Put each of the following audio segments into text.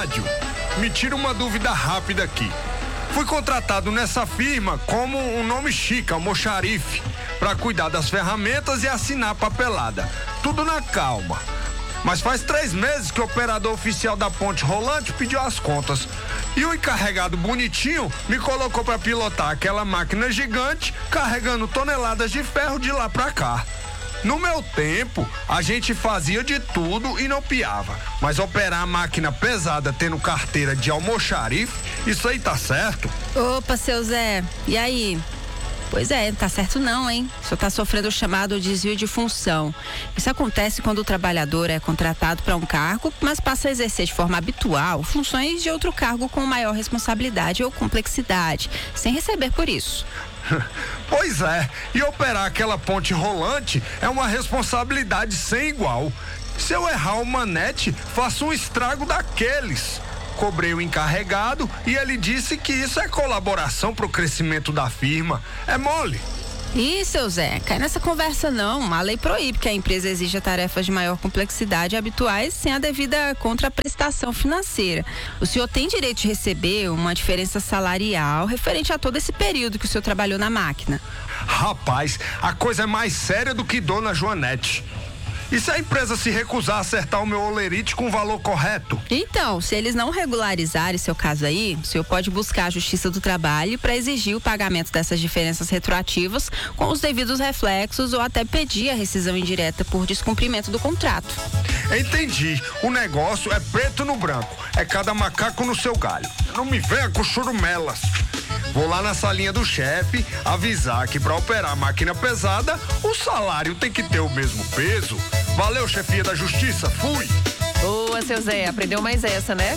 Nádio, me tira uma dúvida rápida aqui. Fui contratado nessa firma como um nome chique, almoxarife, para cuidar das ferramentas e assinar a papelada. Tudo na calma. Mas faz 3 meses que o operador oficial da ponte rolante pediu as contas. E o encarregado bonitinho me colocou para pilotar aquela máquina gigante carregando toneladas de ferro de lá para cá. No meu tempo, a gente fazia de tudo e não piava. Mas operar a máquina pesada tendo carteira de almoxarife, isso aí tá certo? Opa, seu Zé, e aí? Pois é, não tá certo não, hein? O senhor tá sofrendo o chamado desvio de função. Isso acontece quando o trabalhador é contratado para um cargo, mas passa a exercer de forma habitual funções de outro cargo com maior responsabilidade ou complexidade, sem receber por isso. Pois é, e operar aquela ponte rolante é uma responsabilidade sem igual. Se eu errar o manete, faço um estrago daqueles. Cobrei o encarregado e ele disse que isso é colaboração para o crescimento da firma. É mole. Ih, seu Zé, cai nessa conversa não. A lei proíbe que a empresa exija tarefas de maior complexidade habituais sem a devida contraprestação financeira. O senhor tem direito de receber uma diferença salarial referente a todo esse período que o senhor trabalhou na máquina. Rapaz, a coisa é mais séria do que Dona Joanete. E se a empresa se recusar a acertar o meu olerite com o valor correto? Então, se eles não regularizarem seu caso aí, o senhor pode buscar a Justiça do Trabalho para exigir o pagamento dessas diferenças retroativas com os devidos reflexos ou até pedir a rescisão indireta por descumprimento do contrato. Entendi. O negócio é preto no branco. É cada macaco no seu galho. Não me venha com churumelas. Vou lá na salinha do chefe avisar que para operar a máquina pesada, o salário tem que ter o mesmo peso. Valeu, chefia da justiça, fui! Boa, seu Zé, aprendeu mais essa, né?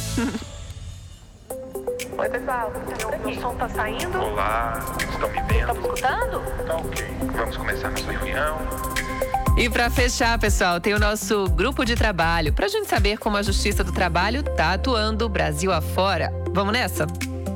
Oi, pessoal, o som tá saindo? Olá, estão me vendo? Tá me escutando? Tá ok, vamos começar nossa reunião. E para fechar, pessoal, tem o nosso grupo de trabalho, pra gente saber como a Justiça do Trabalho tá atuando Brasil afora. Vamos nessa?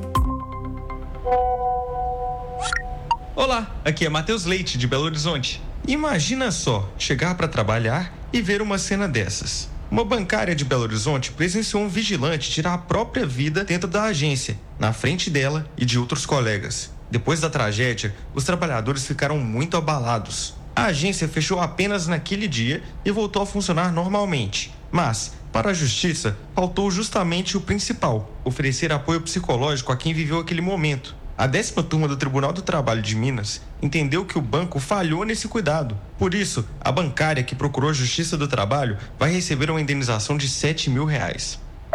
Olá, aqui é Matheus Leite, de Belo Horizonte. Imagina só, chegar para trabalhar e ver uma cena dessas. Uma bancária de Belo Horizonte presenciou um vigilante tirar a própria vida dentro da agência, na frente dela e de outros colegas. Depois da tragédia, os trabalhadores ficaram muito abalados. A agência fechou apenas naquele dia e voltou a funcionar normalmente. Mas, para a justiça, faltou justamente o principal: oferecer apoio psicológico a quem viveu aquele momento. A 10ª turma do Tribunal do Trabalho de Minas entendeu que o banco falhou nesse cuidado. Por isso, a bancária que procurou a Justiça do Trabalho vai receber uma indenização de R$7.000.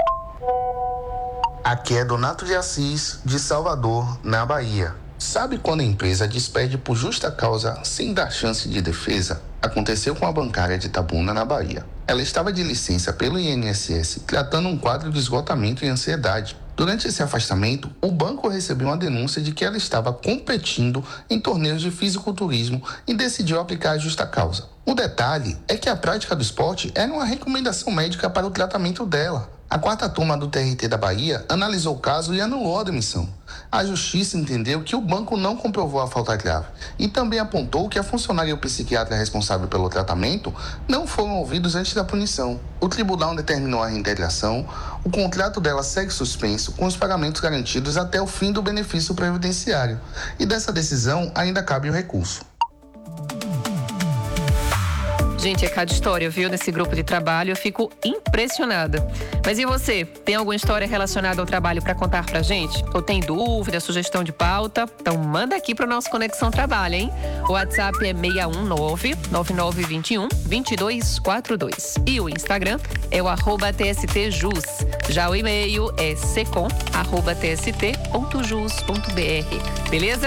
Aqui é Donato de Assis, de Salvador, na Bahia. Sabe quando a empresa despede por justa causa sem dar chance de defesa? Aconteceu com a bancária de Itabuna, na Bahia. Ela estava de licença pelo INSS, tratando um quadro de esgotamento e ansiedade. Durante esse afastamento, o banco recebeu uma denúncia de que ela estava competindo em torneios de fisiculturismo e decidiu aplicar a justa causa. O detalhe é que a prática do esporte era uma recomendação médica para o tratamento dela. A 4ª turma do TRT da Bahia analisou o caso e anulou a demissão. A justiça entendeu que o banco não comprovou a falta grave e também apontou que a funcionária e o psiquiatra responsável pelo tratamento não foram ouvidos antes da punição. O tribunal determinou a reintegração. O contrato dela segue suspenso, com os pagamentos garantidos até o fim do benefício previdenciário. E dessa decisão ainda cabe o recurso. Gente, é cada história, viu? Nesse grupo de trabalho, eu fico impressionada. Mas e você? Tem alguma história relacionada ao trabalho para contar pra gente? Ou tem dúvida, sugestão de pauta? Então manda aqui pro nosso Conexão Trabalho, hein? O WhatsApp é 619-9921-2242. E o Instagram é o @tstjus. Já o e-mail é secom@tst.jus.br. Beleza?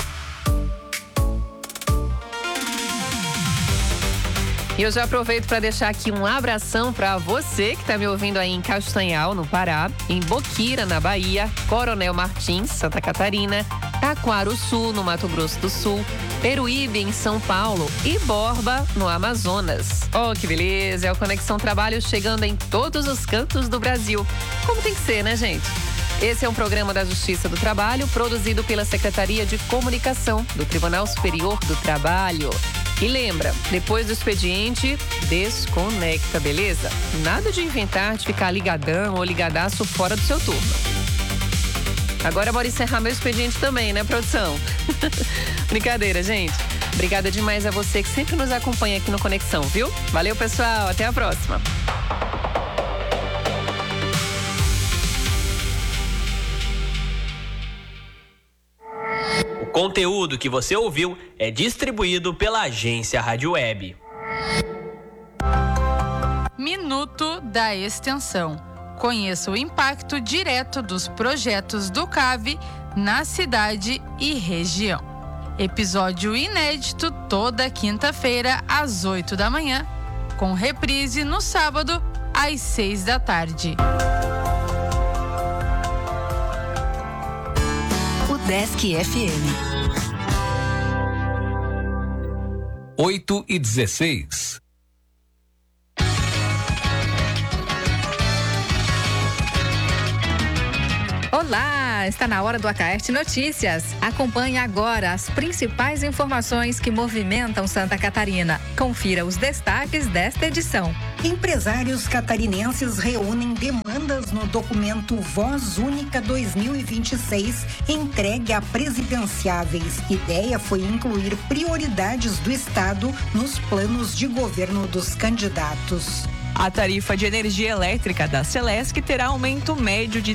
E eu já aproveito para deixar aqui um abração para você que está me ouvindo aí em Castanhal, no Pará, em Boquira, na Bahia, Coronel Martins, Santa Catarina, Taquaruçu, no Mato Grosso do Sul, Peruíbe, em São Paulo e Borba, no Amazonas. Oh, que beleza! É o Conexão Trabalho chegando em todos os cantos do Brasil. Como tem que ser, né, gente? Esse é um programa da Justiça do Trabalho, produzido pela Secretaria de Comunicação do Tribunal Superior do Trabalho. E lembra, depois do expediente, desconecta, beleza? Nada de inventar de ficar ligadão ou ligadaço fora do seu turno. Agora bora encerrar meu expediente também, né, produção? Brincadeira, gente. Obrigada demais a você que sempre nos acompanha aqui no Conexão, viu? Valeu, pessoal. Até a próxima. O conteúdo que você ouviu é distribuído pela agência Rádio Web. Minuto da Extensão. Conheça o impacto direto dos projetos do CAV na cidade e região. Episódio inédito toda quinta-feira às 8 da manhã, com reprise no sábado às 6 da tarde. O Desk FM. 8h16. Olá, está na hora do Acaerte Notícias. Acompanhe agora as principais informações que movimentam Santa Catarina. Confira os destaques desta edição. Empresários catarinenses reúnem demandas no documento Voz Única 2026, entregue a presidenciáveis. Ideia foi incluir prioridades do Estado nos planos de governo dos candidatos. A tarifa de energia elétrica da Celesc terá aumento médio de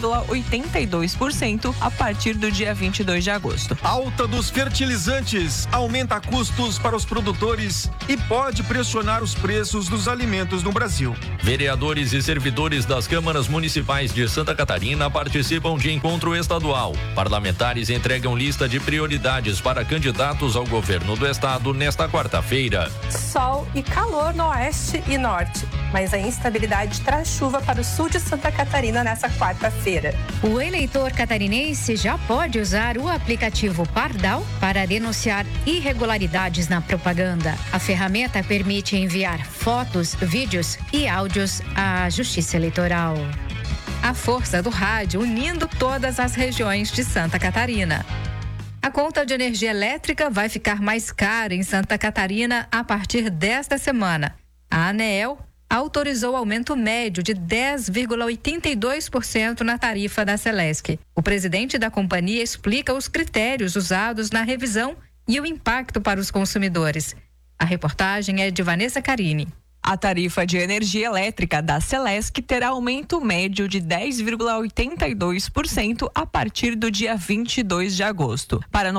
10,82% a partir do dia 22 de agosto. Alta dos fertilizantes aumenta custos para os produtores e pode pressionar os preços dos alimentos no Brasil. Vereadores e servidores das câmaras municipais de Santa Catarina participam de encontro estadual. Parlamentares entregam lista de prioridades para candidatos ao governo do estado nesta quarta-feira. Sol e calor no oeste e norte, mas a instabilidade traz chuva para o sul de Santa Catarina nessa quarta-feira. O eleitor catarinense já pode usar o aplicativo Pardal para denunciar irregularidades na propaganda. A ferramenta permite enviar fotos, vídeos e áudios à Justiça Eleitoral. A força do rádio unindo todas as regiões de Santa Catarina. A conta de energia elétrica vai ficar mais cara em Santa Catarina a partir desta semana. A ANEEL autorizou aumento médio de 10,82% na tarifa da Celesc. O presidente da companhia explica os critérios usados na revisão e o impacto para os consumidores. A reportagem é de Vanessa Carini. A tarifa de energia elétrica da Celesc terá aumento médio de 10,82% a partir do dia 22 de agosto. Para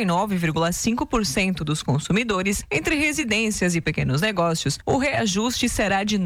99,5% dos consumidores, entre residências e pequenos negócios, o reajuste será de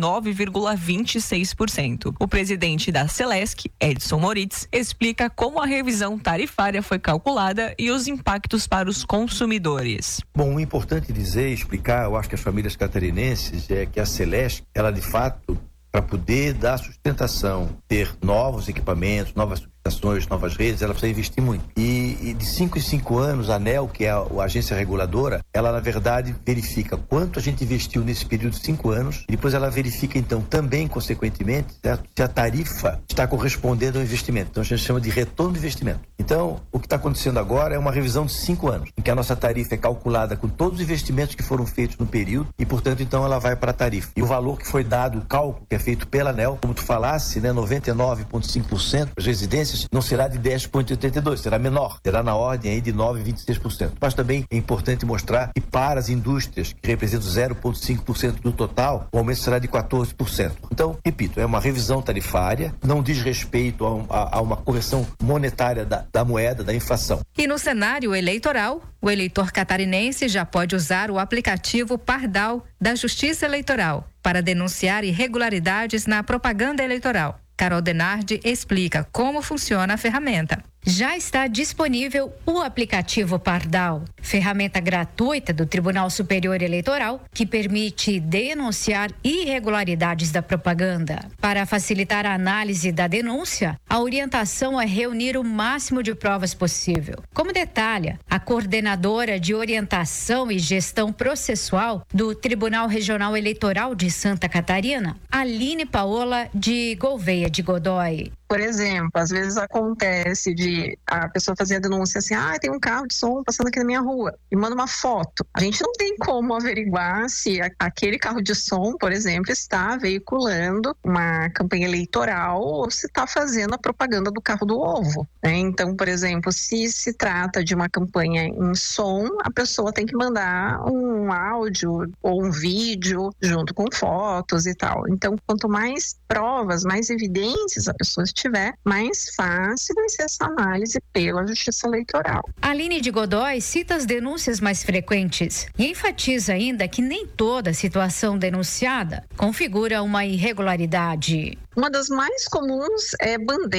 9,26%. O presidente da Celesc, Edson Moritz, explica como a revisão tarifária foi calculada e os impactos para os consumidores. Bom, o importante dizer e explicar, eu acho que as famílias catarinenses, é que a Celesc, ela de fato, para poder dar sustentação, ter novos equipamentos, novas subestações, novas redes, ela precisa investir muito. E de 5 em 5 anos, a ANEEL, que é a agência reguladora, ela na verdade verifica quanto a gente investiu nesse período de 5 anos e depois ela verifica então também, consequentemente, certo? Se a tarifa está correspondendo ao investimento. Então a gente chama de retorno de investimento. Então, o que está acontecendo agora é uma revisão de 5 anos, em que a nossa tarifa é calculada com todos os investimentos que foram feitos no período e, portanto, então ela vai para a tarifa. E o valor que foi dado, o cálculo que é feito pela ANEEL, como tu falasse, né, 99,5% das residências, não será de 10,82%, será menor, será na ordem aí de 9,26%. Mas também é importante mostrar que para as indústrias, que representam 0,5% do total, o aumento será de 14%. Então, repito, é uma revisão tarifária, não diz respeito a uma correção monetária da moeda, da inflação. E no cenário eleitoral, o eleitor catarinense já pode usar o aplicativo Pardal da Justiça Eleitoral para denunciar irregularidades na propaganda eleitoral. Carol Denardi explica como funciona a ferramenta. Já está disponível o aplicativo Pardal, ferramenta gratuita do Tribunal Superior Eleitoral que permite denunciar irregularidades da propaganda. Para facilitar a análise da denúncia, a orientação é reunir o máximo de provas possível. Como detalha a coordenadora de orientação e gestão processual do Tribunal Regional Eleitoral de Santa Catarina, Aline Paola de Gouveia de Godoy. Por exemplo, às vezes acontece de a pessoa fazer a denúncia assim, tem um carro de som passando aqui na minha rua, e manda uma foto. A gente não tem como averiguar se aquele carro de som, por exemplo, está veiculando uma campanha eleitoral ou se está fazendo a propaganda do carro do ovo, né? Então, por exemplo, se se trata de uma campanha em som, a pessoa tem que mandar um áudio ou um vídeo junto com fotos e tal. Então, quanto mais provas, mais evidências a pessoa tiver, mais fácil vai ser essa análise pela Justiça Eleitoral. Aline de Godoy cita as denúncias mais frequentes e enfatiza ainda que nem toda situação denunciada configura uma irregularidade. Uma das mais comuns é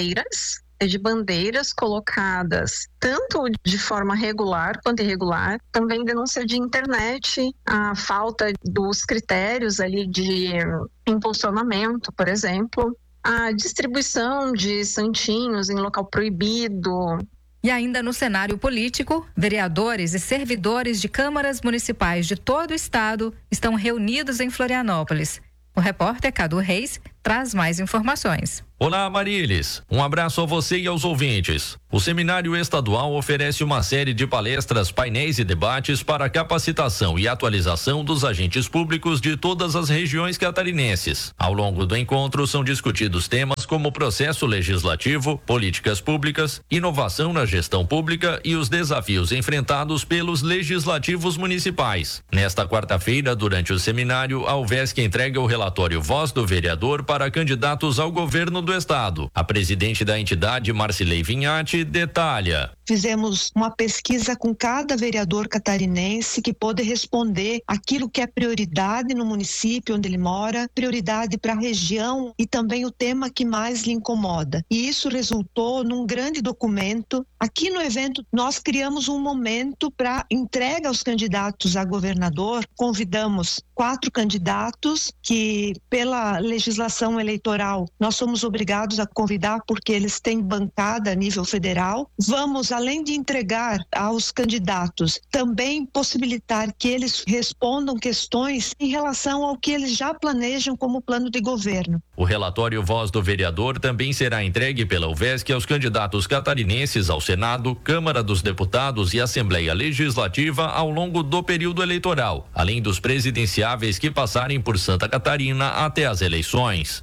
de bandeiras colocadas tanto de forma regular quanto irregular, também denúncia de internet, a falta dos critérios ali de impulsionamento, por exemplo, a distribuição de santinhos em local proibido. E ainda no cenário político, vereadores e servidores de câmaras municipais de todo o estado estão reunidos em Florianópolis. O repórter Cadu Reis traz mais informações. Olá, Marilis. Um abraço a você e aos ouvintes. O Seminário Estadual oferece uma série de palestras, painéis e debates para capacitação e atualização dos agentes públicos de todas as regiões catarinenses. Ao longo do encontro são discutidos temas como processo legislativo, políticas públicas, inovação na gestão pública e os desafios enfrentados pelos legislativos municipais. Nesta quarta-feira, durante o seminário, a UVESC entrega o relatório Voz do Vereador para candidatos ao governo do estado. A presidente da entidade, Marcilei Vinhati, detalha. Fizemos uma pesquisa com cada vereador catarinense que pôde responder aquilo que é prioridade no município onde ele mora, prioridade para a região e também o tema que mais lhe incomoda. E isso resultou num grande documento. Aqui no evento nós criamos um momento para entrega aos candidatos a governador. Convidamos 4 candidatos que pela legislação eleitoral nós somos obrigados a convidar porque eles têm bancada a nível federal. Vamos, além de entregar aos candidatos, também possibilitar que eles respondam questões em relação ao que eles já planejam como plano de governo. O relatório Voz do Vereador também será entregue pela UVESC aos candidatos catarinenses ao Senado, Câmara dos Deputados e Assembleia Legislativa ao longo do período eleitoral, além dos presidenciáveis que passarem por Santa Catarina até as eleições.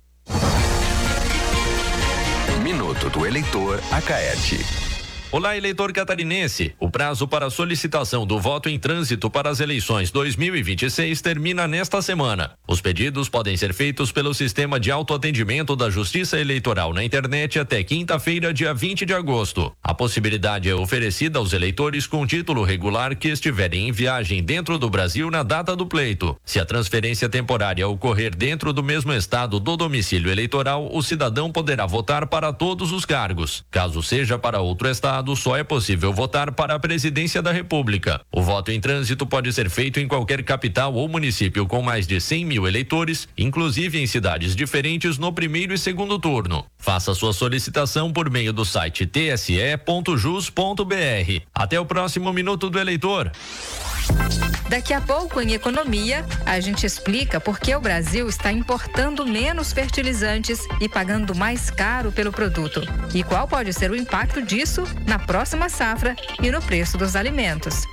Minuto do Eleitor Acaerte. Olá, eleitor catarinense. O prazo para solicitação do voto em trânsito para as eleições 2026 termina nesta semana. Os pedidos podem ser feitos pelo sistema de autoatendimento da Justiça Eleitoral na internet até quinta-feira, dia 20 de agosto. A possibilidade é oferecida aos eleitores com título regular que estiverem em viagem dentro do Brasil na data do pleito. Se a transferência temporária ocorrer dentro do mesmo estado do domicílio eleitoral, o cidadão poderá votar para todos os cargos. Caso seja para outro estado, só é possível votar para a presidência da República. O voto em trânsito pode ser feito em qualquer capital ou município com mais de 100 mil eleitores, inclusive em cidades diferentes no primeiro e segundo turno. Faça sua solicitação por meio do site tse.jus.br. Até o próximo Minuto do Eleitor. Daqui a pouco, em economia, a gente explica por que o Brasil está importando menos fertilizantes e pagando mais caro pelo produto. E qual pode ser o impacto disso na próxima safra e no preço dos alimentos.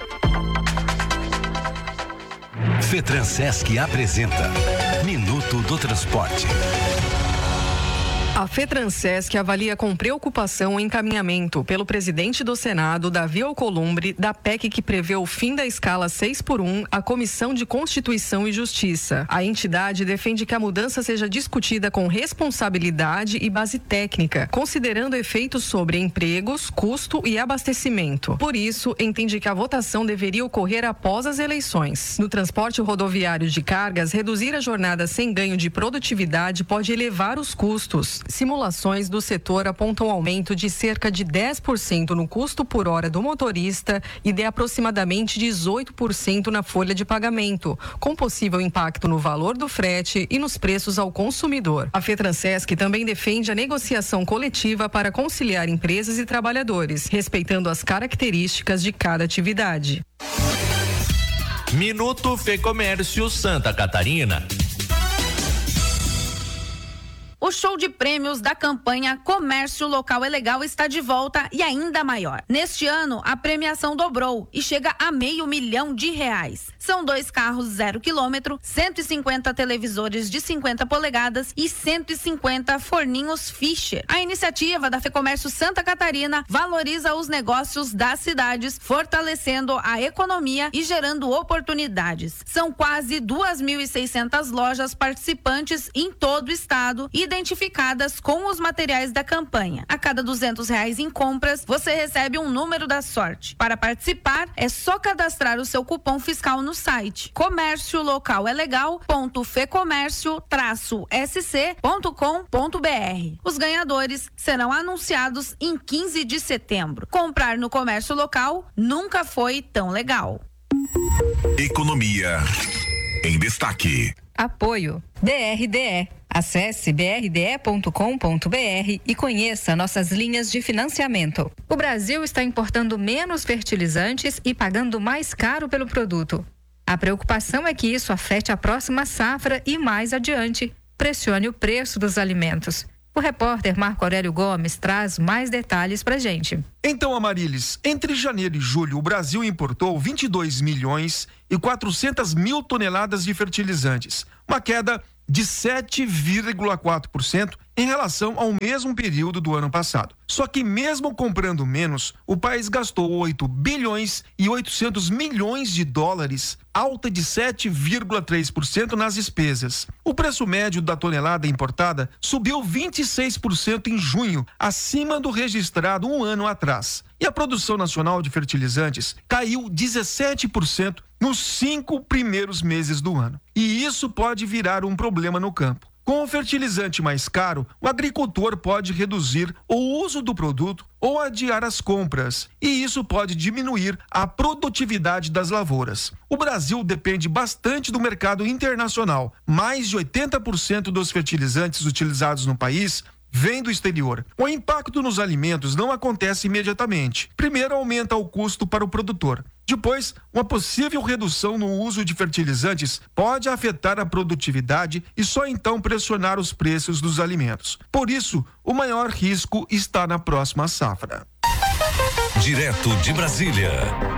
FETRANSESC apresenta Minuto do Transporte. A FETRANSESC avalia com preocupação o encaminhamento pelo presidente do Senado, Davi Alcolumbre, da PEC que prevê o fim da escala 6x1 à Comissão de Constituição e Justiça. A entidade defende que a mudança seja discutida com responsabilidade e base técnica, considerando efeitos sobre empregos, custo e abastecimento. Por isso, entende que a votação deveria ocorrer após as eleições. No transporte rodoviário de cargas, reduzir a jornada sem ganho de produtividade pode elevar os custos. Simulações do setor apontam aumento de cerca de 10% no custo por hora do motorista e de aproximadamente 18% na folha de pagamento, com possível impacto no valor do frete e nos preços ao consumidor. A FETRANSESC também defende a negociação coletiva para conciliar empresas e trabalhadores, respeitando as características de cada atividade. Minuto Fecomércio Santa Catarina. O O show de prêmios da campanha Comércio Local é Legal está de volta e ainda maior. Neste ano, a premiação dobrou e chega a R$500 mil. São 2 carros 0 km, 150 televisores de 50 polegadas e 150 forninhos Fischer. A iniciativa da FEComércio Santa Catarina valoriza os negócios das cidades, fortalecendo a economia e gerando oportunidades. São quase 2.600 lojas participantes em todo o estado, identificadas com os materiais da campanha. A cada R$200 em compras, você recebe um número da sorte. Para participar, é só cadastrar o seu cupom fiscal no site comérciolocalegal.fecomércio-sc.com.br. Os ganhadores serão anunciados em 15 de setembro. Comprar no comércio local nunca foi tão legal. Economia em destaque. Apoio BRDE. Acesse brde.com.br e conheça nossas linhas de financiamento. O Brasil está importando menos fertilizantes e pagando mais caro pelo produto. A preocupação é que isso afete a próxima safra e, mais adiante, pressione o preço dos alimentos. O repórter Marco Aurélio Gomes traz mais detalhes pra gente. Então, Amarilis, entre janeiro e julho, o Brasil importou 22.400.000 toneladas de fertilizantes, uma queda de 7,4% em relação ao mesmo período do ano passado. Só que mesmo comprando menos, o país gastou 8 bilhões e 800 milhões de dólares, alta de 7,3% nas despesas. O preço médio da tonelada importada subiu 26% em junho, acima do registrado um ano atrás. E a produção nacional de fertilizantes caiu 17% nos 5 primeiros meses do ano. E isso pode virar um problema no campo. Com o fertilizante mais caro, o agricultor pode reduzir o uso do produto ou adiar as compras, e isso pode diminuir a produtividade das lavouras. O Brasil depende bastante do mercado internacional. Mais de 80% dos fertilizantes utilizados no país vem do exterior. O impacto nos alimentos não acontece imediatamente. Primeiro, aumenta o custo para o produtor. Depois, uma possível redução no uso de fertilizantes pode afetar a produtividade e só então pressionar os preços dos alimentos. Por isso, o maior risco está na próxima safra. Direto de Brasília.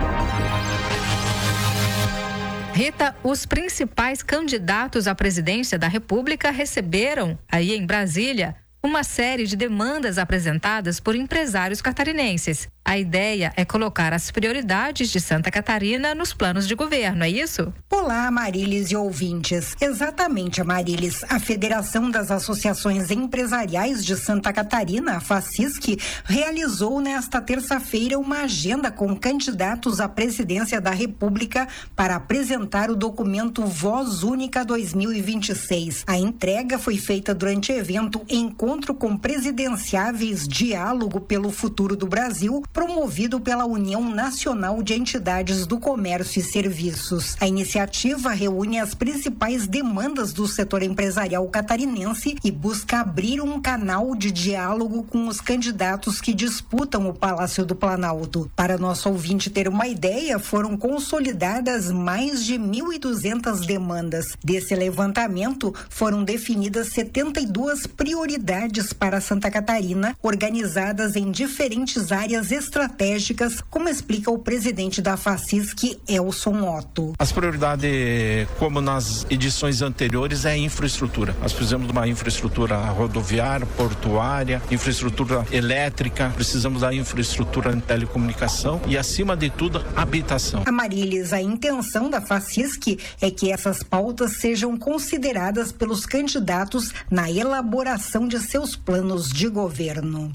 Rita, os principais candidatos à presidência da República receberam, aí em Brasília, uma série de demandas apresentadas por empresários catarinenses. A ideia é colocar as prioridades de Santa Catarina nos planos de governo, é isso? Olá, Amarilis e ouvintes. Exatamente, Amarilis. A Federação das Associações Empresariais de Santa Catarina, a FACISC, realizou nesta terça-feira uma agenda com candidatos à presidência da República para apresentar o documento Voz Única 2026. A entrega foi feita durante o evento Encontro com Presidenciáveis Diálogo pelo Futuro do Brasil, promovido pela União Nacional de Entidades do Comércio e Serviços. A iniciativa reúne as principais demandas do setor empresarial catarinense e busca abrir um canal de diálogo com os candidatos que disputam o Palácio do Planalto. Para nosso ouvinte ter uma ideia, foram consolidadas mais de 1.200 demandas. Desse levantamento, foram definidas 72 prioridades para Santa Catarina, organizadas em diferentes áreas estratégicas, como explica o presidente da FACISC, Elson Otto. As prioridades, como nas edições anteriores, é a infraestrutura. Nós precisamos de uma infraestrutura rodoviária, portuária, infraestrutura elétrica, precisamos da infraestrutura em telecomunicação e, acima de tudo, habitação. Amarilis, a intenção da FACISC é que essas pautas sejam consideradas pelos candidatos na elaboração de seus planos de governo.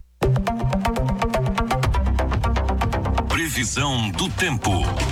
Previsão do tempo.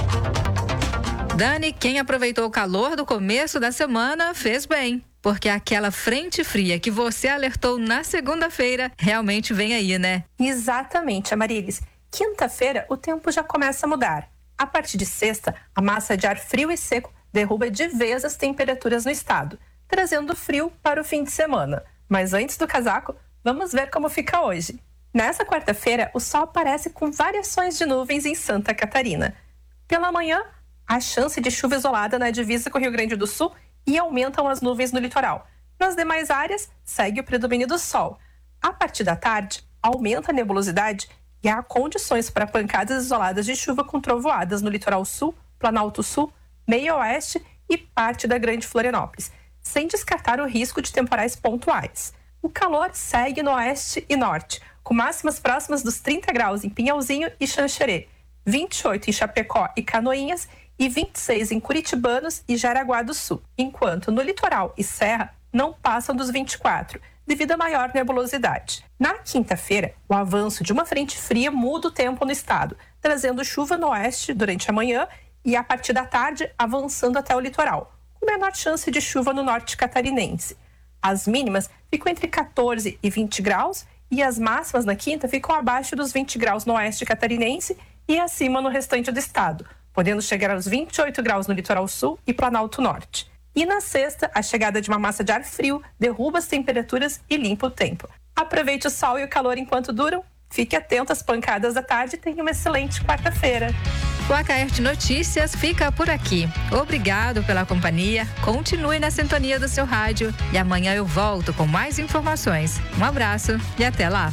Dani, quem aproveitou o calor do começo da semana fez bem, porque aquela frente fria que você alertou na segunda-feira realmente vem aí, né? Exatamente, Amarilis. Quinta-feira o tempo já começa a mudar. A partir de sexta, a massa de ar frio e seco derruba de vez as temperaturas no estado, trazendo frio para o fim de semana. Mas antes do casaco, vamos ver como fica hoje. Nessa quarta-feira, o sol aparece com variações de nuvens em Santa Catarina. Pela manhã, há chance de chuva isolada na divisa com o Rio Grande do Sul e aumentam as nuvens no litoral. Nas demais áreas, segue o predomínio do sol. A partir da tarde, aumenta a nebulosidade e há condições para pancadas isoladas de chuva com trovoadas no litoral sul, Planalto Sul, meio oeste e parte da Grande Florianópolis, sem descartar o risco de temporais pontuais. O calor segue no oeste e norte, com máximas próximas dos 30 graus em Pinhalzinho e Xanxerê, 28 em Chapecó e Canoinhas e 26 em Curitibanos e Jaraguá do Sul, enquanto no litoral e serra não passam dos 24, devido à maior nebulosidade. Na quinta-feira, o avanço de uma frente fria muda o tempo no estado, trazendo chuva no oeste durante a manhã e a partir da tarde avançando até o litoral, com menor chance de chuva no norte catarinense. As mínimas ficam entre 14 e 20 graus e as máximas na quinta ficam abaixo dos 20 graus no oeste catarinense e acima no restante do estado, podendo chegar aos 28 graus no litoral sul e Planalto Norte. E na sexta, a chegada de uma massa de ar frio derruba as temperaturas e limpa o tempo. Aproveite o sol e o calor enquanto duram. Fique atento às pancadas da tarde e tenha uma excelente quarta-feira. O Acaerte Notícias fica por aqui. Obrigado pela companhia. Continue na sintonia do seu rádio e amanhã eu volto com mais informações. Um abraço e até lá.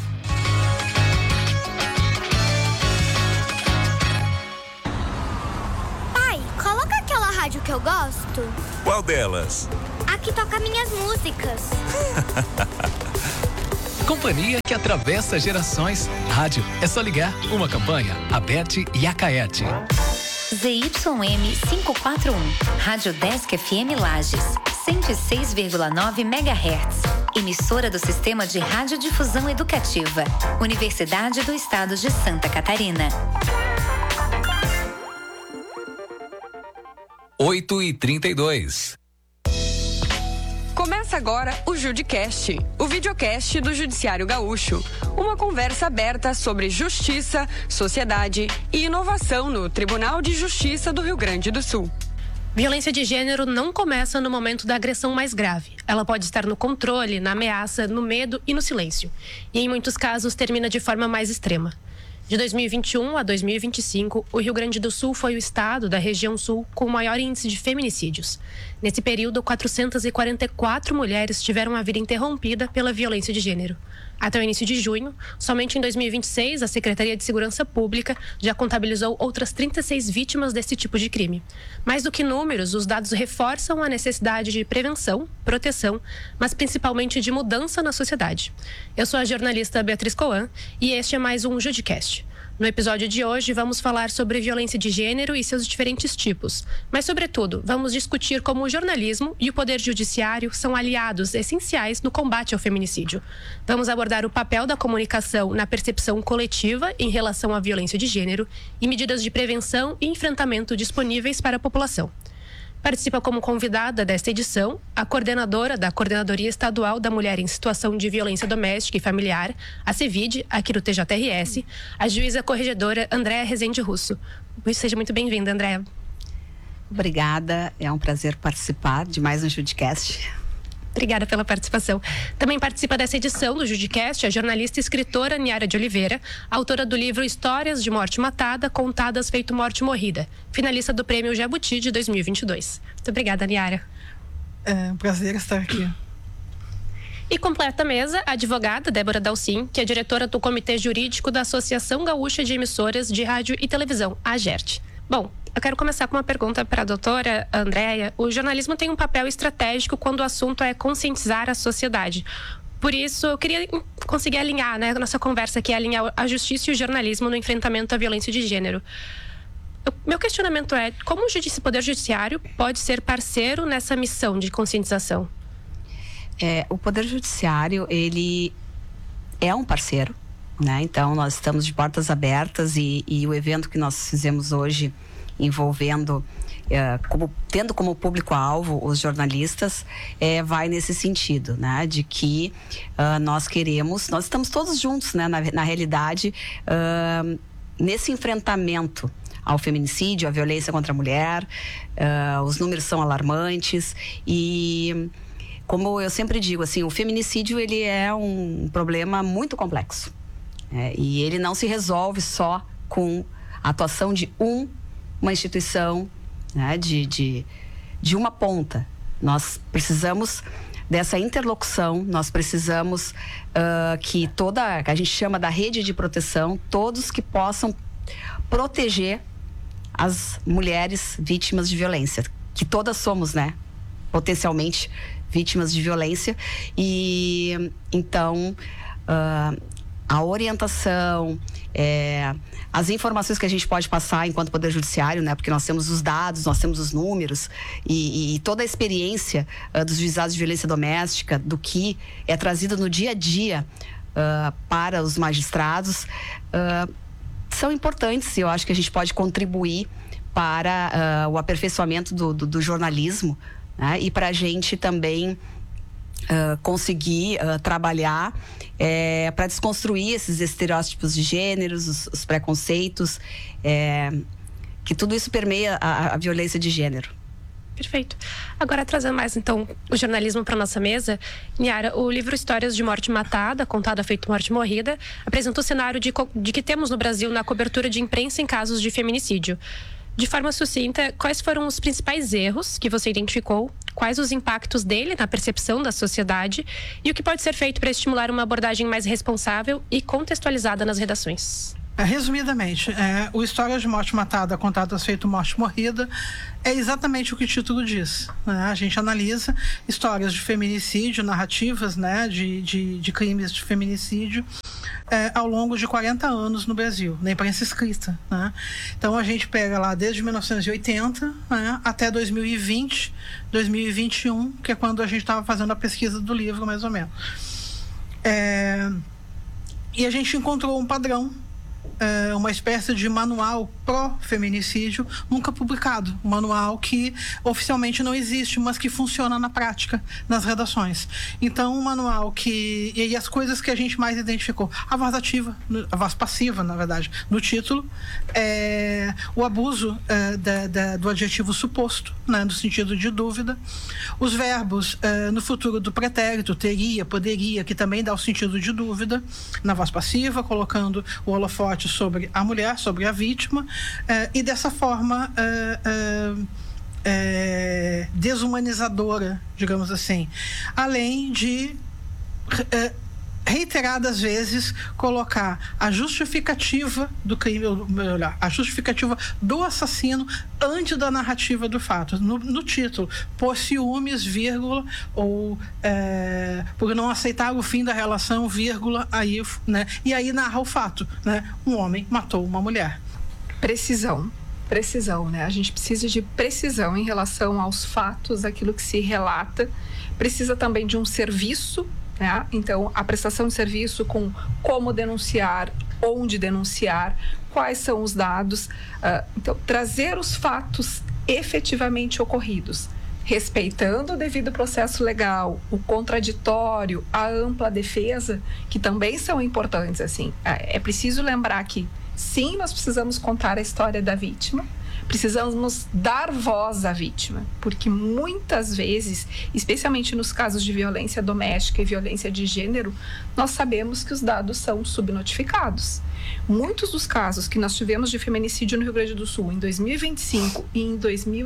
Pai, coloca aquela rádio que eu gosto. Qual delas? A que toca minhas músicas. Companhia que atravessa gerações. Rádio, é só ligar. Uma campanha, Aberte e Acaerte. ZYM 541, Rádio Desk FM Lages, 106,9 MHz. Emissora do Sistema de Radiodifusão Educativa. Universidade do Estado de Santa Catarina. 8h32. Começa agora o Judicast, o videocast do Judiciário Gaúcho. Uma conversa aberta sobre justiça, sociedade e inovação no Tribunal de Justiça do Rio Grande do Sul. Violência de gênero não começa no momento da agressão mais grave. Ela pode estar no controle, na ameaça, no medo e no silêncio. E em muitos casos termina de forma mais extrema. De 2021 a 2025, o Rio Grande do Sul foi o estado da região sul com o maior índice de feminicídios. Nesse período, 444 mulheres tiveram a vida interrompida pela violência de gênero. Até o início de junho, somente em 2026, a Secretaria de Segurança Pública já contabilizou outras 36 vítimas desse tipo de crime. Mais do que números, os dados reforçam a necessidade de prevenção, proteção, mas principalmente de mudança na sociedade. Eu sou a jornalista Beatriz Coan e este é mais um Judicast. No episódio de hoje, vamos falar sobre violência de gênero e seus diferentes tipos. Mas, sobretudo, vamos discutir como o jornalismo e o poder judiciário são aliados essenciais no combate ao feminicídio. Vamos abordar o papel da comunicação na percepção coletiva em relação à violência de gênero e medidas de prevenção e enfrentamento disponíveis para a população. Participa como convidada desta edição a coordenadora da Coordenadoria Estadual da Mulher em Situação de Violência Doméstica e Familiar, a CEVID, aqui do TJRS, a juíza corregedora Andréa Rezende Russo. Seja muito bem-vinda, Andréa. Obrigada, é um prazer participar de mais um Judicast. Obrigada pela participação. Também participa dessa edição do Judicast a jornalista e escritora Niara de Oliveira, autora do livro Histórias de Morte Matada, Contadas Feito Morte Morrida, finalista do Prêmio Jabuti de 2022. Muito obrigada, Niara. É um prazer estar aqui. E completa a mesa a advogada Débora Dalcin, que é diretora do Comitê Jurídico da Associação Gaúcha de Emissoras de Rádio e Televisão, a AGERT. Bom, eu quero começar com uma pergunta para a doutora Andréa. O jornalismo tem um papel estratégico quando o assunto é conscientizar a sociedade. Por isso, eu queria conseguir alinhar, né, a nossa conversa aqui, alinhar a justiça e o jornalismo no enfrentamento à violência de gênero. Meu questionamento é, como o Poder Judiciário pode ser parceiro nessa missão de conscientização? O Poder Judiciário, ele é um parceiro, né? Então, nós estamos de portas abertas e o evento que nós fizemos hoje envolvendo, tendo como público-alvo os jornalistas, vai nesse sentido, né? De que nós estamos todos juntos, né? Na realidade, nesse enfrentamento ao feminicídio, à violência contra a mulher, os números são alarmantes e, como eu sempre digo, assim, o feminicídio, ele é um problema muito complexo, e ele não se resolve só com a atuação de uma instituição, né, de uma ponta. Nós precisamos dessa interlocução, nós precisamos que a gente chama da rede de proteção, todos que possam proteger as mulheres vítimas de violência, que todas somos, né, potencialmente vítimas de violência. E então a orientação, as informações que a gente pode passar enquanto Poder Judiciário, né? Porque nós temos os dados, nós temos os números e toda a experiência dos juizados de violência doméstica, do que é trazido no dia a dia para os magistrados, são importantes, e eu acho que a gente pode contribuir para o aperfeiçoamento do jornalismo, né? E para a gente também conseguir trabalhar para desconstruir esses estereótipos de gêneros, os preconceitos, que tudo isso permeia a violência de gênero. Perfeito. Agora, trazendo mais, então, o jornalismo para nossa mesa, Niara, o livro Histórias de Morte Matada, Contada Feito Morte Morrida, apresenta o cenário de que temos no Brasil na cobertura de imprensa em casos de feminicídio. De forma sucinta, quais foram os principais erros que você identificou, quais os impactos dele na percepção da sociedade e o que pode ser feito para estimular uma abordagem mais responsável e contextualizada nas redações? Resumidamente, o Histórias de Morte Matada, Contadas Feito Morte Morrida, é exatamente o que o título diz, né? A gente analisa histórias de feminicídio, narrativas, né, de crimes de feminicídio ao longo de 40 anos no Brasil, na imprensa escrita, né? Então a gente pega lá desde 1980, né, até 2020, 2021, que é quando a gente estava fazendo a pesquisa do livro, mais ou menos. E a gente encontrou um padrão, uma espécie de manual pró-feminicídio nunca publicado, um manual que oficialmente não existe, mas que funciona na prática nas redações. Então, um manual e as coisas que a gente mais identificou: a voz ativa, a voz passiva, na verdade, no título, o abuso do adjetivo suposto, né, no sentido de dúvida, os verbos no futuro do pretérito, teria, poderia, que também dá o sentido de dúvida, na voz passiva, colocando o holofote sobre a mulher, sobre a vítima, e dessa forma desumanizadora, digamos assim, além de reiteradas vezes colocar a justificativa do crime, ou melhor, a justificativa do assassino antes da narrativa do fato, no título, por ciúmes, vírgula, ou por não aceitar o fim da relação, vírgula, aí, né, e aí narra o fato, né, um homem matou uma mulher. Precisão, né? A gente precisa de precisão em relação aos fatos, aquilo que se relata. Precisa também de um serviço, né? Então, a prestação de serviço com como denunciar, onde denunciar, quais são os dados. Então, trazer os fatos efetivamente ocorridos, respeitando o devido processo legal, o contraditório, a ampla defesa, que também são importantes, assim. É preciso lembrar que, sim, nós precisamos contar a história da vítima, precisamos dar voz à vítima, porque muitas vezes, especialmente nos casos de violência doméstica e violência de gênero, nós sabemos que os dados são subnotificados. Muitos dos casos que nós tivemos de feminicídio no Rio Grande do Sul em 2025 e em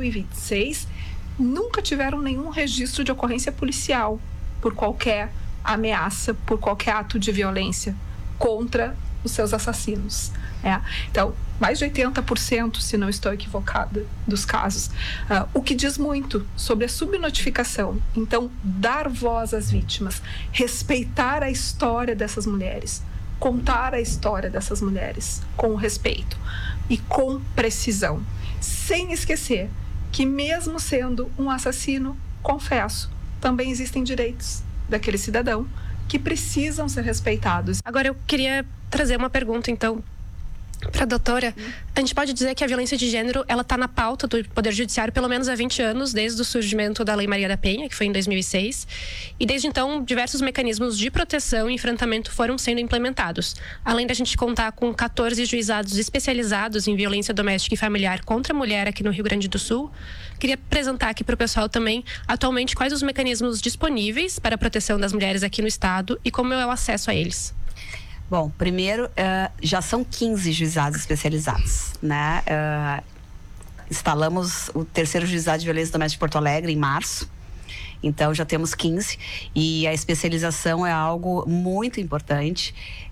2026 nunca tiveram nenhum registro de ocorrência policial por qualquer ameaça, por qualquer ato de violência contra os seus assassinos. Então, mais de 80%, se não estou equivocada, dos casos, o que diz muito sobre a subnotificação. Então, dar voz às vítimas, respeitar a história dessas mulheres, contar a história dessas mulheres com respeito e com precisão, sem esquecer que, mesmo sendo um assassino, confesso, também existem direitos daquele cidadão que precisam ser respeitados. Agora, eu queria trazer uma pergunta, então, para a doutora. A gente pode dizer que a violência de gênero, ela está na pauta do Poder Judiciário pelo menos há 20 anos, desde o surgimento da Lei Maria da Penha, que foi em 2006. E desde então, diversos mecanismos de proteção e enfrentamento foram sendo implementados. Além da gente contar com 14 juizados especializados em violência doméstica e familiar contra a mulher aqui no Rio Grande do Sul, queria apresentar aqui para o pessoal também, atualmente, quais os mecanismos disponíveis para a proteção das mulheres aqui no estado e como é o acesso a eles. Bom, primeiro, já são 15 juizados especializados, né? Instalamos o 3º Juizado de Violência Doméstica de Porto Alegre em março. Então já temos 15 e a especialização é algo muito importante.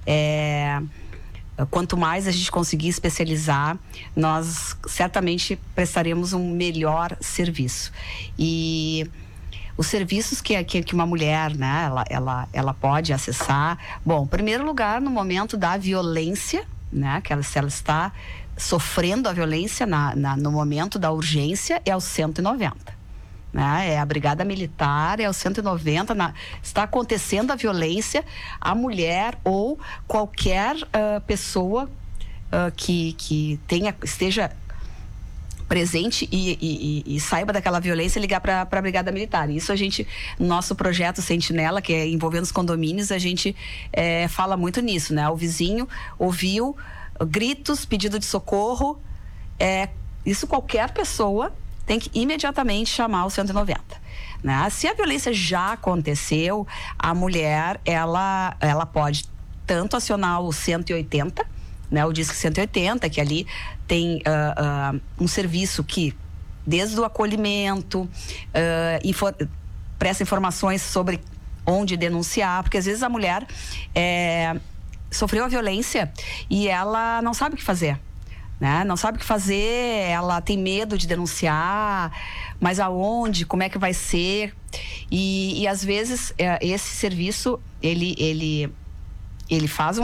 Quanto mais a gente conseguir especializar, nós certamente prestaremos um melhor serviço. E os serviços que uma mulher, né, ela pode acessar, bom, em primeiro lugar, no momento da violência, né, se ela está sofrendo a violência no momento da urgência, é o 190. Né? É a Brigada Militar, é o 190, está acontecendo a violência, a mulher ou qualquer pessoa que esteja presente e saiba daquela violência, ligar para a Brigada Militar. Isso a gente, nosso projeto Sentinela, que é envolvendo os condomínios, a gente fala muito nisso, né? O vizinho ouviu gritos, pedido de socorro, isso qualquer pessoa tem que imediatamente chamar o 190. Né? Se a violência já aconteceu, a mulher, ela pode tanto acionar o 180, né? O Disque 180, que ali tem um serviço que, desde o acolhimento, presta informações sobre onde denunciar, porque às vezes a mulher sofreu a violência e ela não sabe o que fazer. Né? Não sabe o que fazer, ela tem medo de denunciar, mas aonde, como é que vai ser? E às vezes esse serviço ele faz